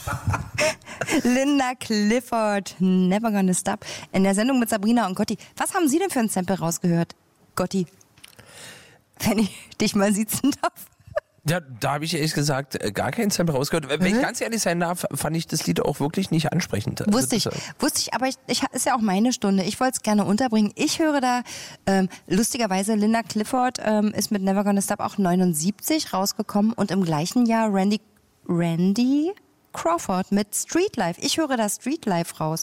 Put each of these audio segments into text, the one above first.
Linda Clifford, Never Gonna Stop. In der Sendung mit Sabrina und Gotti. Was haben Sie denn für ein Sample rausgehört, Gotti? Wenn ich dich mal sitzen darf. Ja, da habe ich ehrlich gesagt gar keinen Sample rausgehört. Wenn ich ganz ehrlich sein darf, fand ich das Lied auch wirklich nicht ansprechend. Wusste ich, aber ist ja auch meine Stunde. Ich wollte es gerne unterbringen. Ich höre da, lustigerweise, Linda Clifford ist mit Never Gonna Stop auch 79 rausgekommen und im gleichen Jahr Randy Crawford mit Street Life. Ich höre da Street Life raus.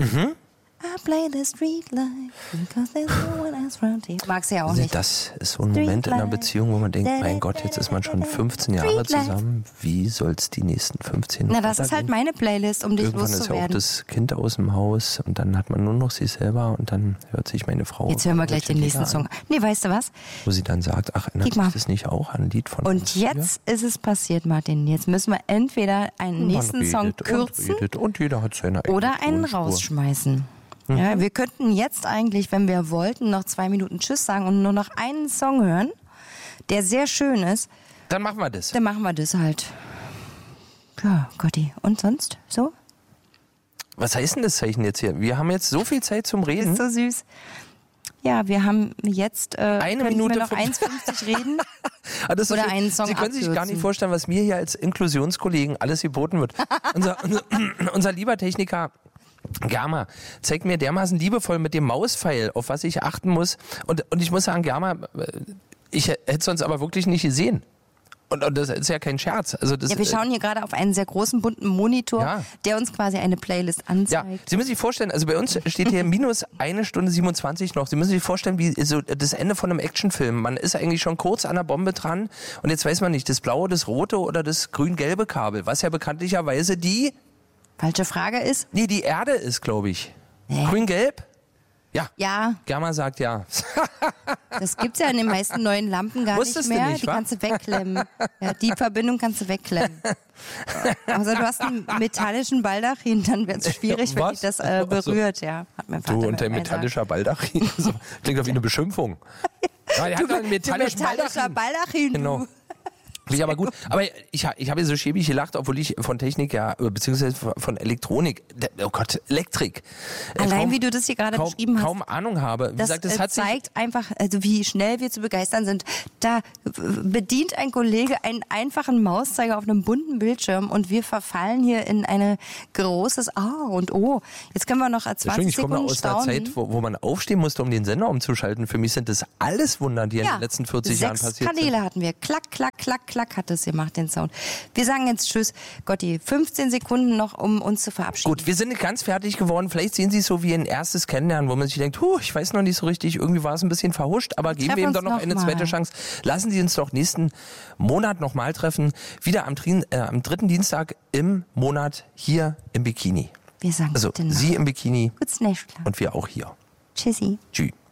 I play the street life because there's no one else around here. Magst du ja auch nicht. Das ist so ein Moment in einer Beziehung, wo man denkt, mein Gott, jetzt ist man schon 15 Jahre zusammen. Wie soll es die nächsten 15 Na, das ist halt meine Playlist, um dich loszuwerden. Irgendwann ist ja auch das Kind aus dem Haus und dann hat man nur noch sich selber und dann hört sich meine Frau. Jetzt hören wir gleich den nächsten Song. Nee, weißt du was? Wo sie dann sagt, ach, erinnert dich das nicht auch an ein Lied von uns? Und jetzt ist es passiert, Martin. Jetzt müssen wir entweder einen nächsten Song kürzen und jeder hat seine eigene oder einen rausschmeißen. Ja, wir könnten jetzt eigentlich, wenn wir wollten, noch 2 Minuten Tschüss sagen und nur noch einen Song hören, der sehr schön ist. Dann machen wir das. Dann machen wir das halt. Ja, Gotti. Und sonst? So? Was heißt denn das Zeichen jetzt hier? Wir haben jetzt so viel Zeit zum Reden. Das ist so süß. Ja, wir haben jetzt eine Minute wir noch 1,50 reden. Das oder einen Song Sie können sich gar nicht vorstellen, was mir hier als Inklusionskollegen alles geboten wird. unser lieber Techniker Germa zeigt mir dermaßen liebevoll mit dem Mauspfeil, auf was ich achten muss. Und ich muss sagen, Germa, ich hätte es sonst aber wirklich nicht gesehen. Und das ist ja kein Scherz. Also das, ja, wir schauen hier gerade auf einen sehr großen, bunten Monitor, der uns quasi eine Playlist anzeigt. Ja, Sie müssen sich vorstellen, also bei uns steht hier minus 1 Stunde 27 noch. Sie müssen sich vorstellen, wie so das Ende von einem Actionfilm. Man ist eigentlich schon kurz an der Bombe dran und jetzt weiß man nicht, das blaue, das rote oder das grün-gelbe Kabel, was ja bekanntlicherweise die... Falsche Frage ist? Nee, die Erde ist, glaube ich. Grün-gelb? Ja. Ja. Germa sagt ja. Das gibt's ja in den meisten neuen Lampen gar Wusstest nicht mehr. Du nicht, die kannst du wegklemmen. Ja, die Verbindung kannst du wegklemmen. Also du hast einen metallischen Baldachin, dann wäre es schwierig, wenn dich das berührt. Ja, hat mein Vater du und dein metallischer Baldachin. So, klingt doch wie eine Beschimpfung. Ja, der hat einen metallischen Baldachin. Genau. Finde ich aber gut. Aber ich habe so schäbig gelacht, obwohl ich von Technik beziehungsweise von Elektronik, oh Gott, Elektrik. Allein wie du das hier gerade beschrieben hast. Kaum Ahnung habe. Wie gesagt, das zeigt einfach, also wie schnell wir zu begeistern sind. Da bedient ein Kollege einen einfachen Mauszeiger auf einem bunten Bildschirm und wir verfallen hier in ein großes A und O. Jetzt können wir noch 20 Sekunden ich komme aus einer Zeit, wo man aufstehen musste, um den Sender umzuschalten. Für mich sind das alles Wunder, die in den letzten 40 Jahren passiert sind. 6 Kanäle hatten wir. Klack, klack, klack, klack hat es gemacht, den Sound. Wir sagen jetzt Tschüss. Gotti, 15 Sekunden noch, um uns zu verabschieden. Gut, wir sind nicht ganz fertig geworden. Vielleicht sehen Sie es so wie ein erstes Kennenlernen, wo man sich denkt, ich weiß noch nicht so richtig, irgendwie war es ein bisschen verhuscht, aber geben wir ihm doch noch eine zweite Chance. Lassen Sie uns doch nächsten Monat nochmal treffen. Wieder am 3. Dienstag im Monat hier im Bikini. Wir sagen also Sie im Bikini und wir auch hier. Tschüssi. Tschüss.